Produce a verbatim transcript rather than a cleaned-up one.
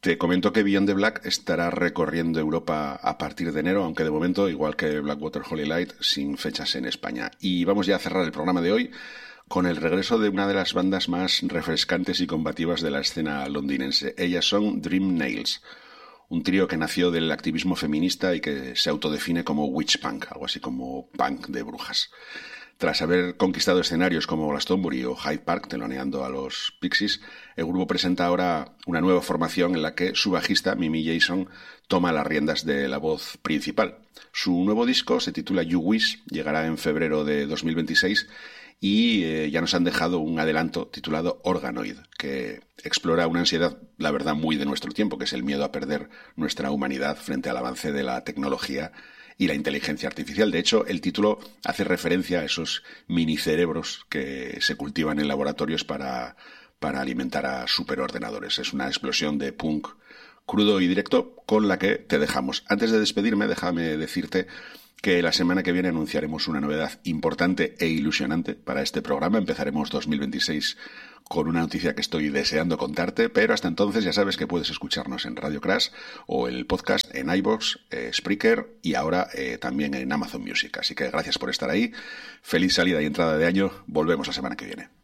Te comento que Beyond the Black estará recorriendo Europa a partir de enero, aunque de momento, igual que Blackwater Holy Light, sin fechas en España. Y vamos ya a cerrar el programa de hoy con el regreso de una de las bandas más refrescantes y combativas de la escena londinense. Ellas son Dream Nails, un trío que nació del activismo feminista y que se autodefine como witch punk, algo así como punk de brujas. Tras haber conquistado escenarios como Glastonbury o Hyde Park, teloneando a los Pixies, el grupo presenta ahora una nueva formación en la que su bajista, Mimi Jason, toma las riendas de la voz principal. Su nuevo disco se titula You Wish, llegará en febrero de dos mil veintiséis y eh, ya nos han dejado un adelanto titulado Organoid, que explora una ansiedad, la verdad, muy de nuestro tiempo, que es el miedo a perder nuestra humanidad frente al avance de la tecnología y la inteligencia artificial. De hecho, el título hace referencia a esos minicerebros que se cultivan en laboratorios para, para alimentar a superordenadores. Es una explosión de punk crudo y directo con la que te dejamos. Antes de despedirme, déjame decirte que la semana que viene anunciaremos una novedad importante e ilusionante para este programa. Empezaremos dos mil veintiséis con una noticia que estoy deseando contarte, pero hasta entonces ya sabes que puedes escucharnos en Radio Crash o el podcast en iVoox, eh, Spreaker y ahora eh, también en Amazon Music. Así que gracias por estar ahí. Feliz salida y entrada de año. Volvemos la semana que viene.